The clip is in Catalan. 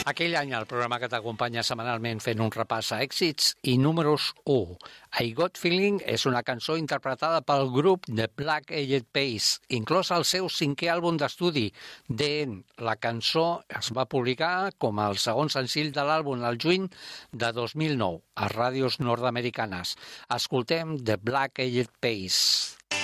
Aquell any el programa que t'acompanya setmanalment fent un repàs a èxits i números 1. I Got Feeling és una cançó interpretada pel grup The Black Eyed Peas, inclòs al seu 5è àlbum d'estudi, The End. La cançó es va publicar com el segon senzill de l'àlbum al juny de 2009 a ràdios nord-americanes. Escoltem The Black Eyed Peas.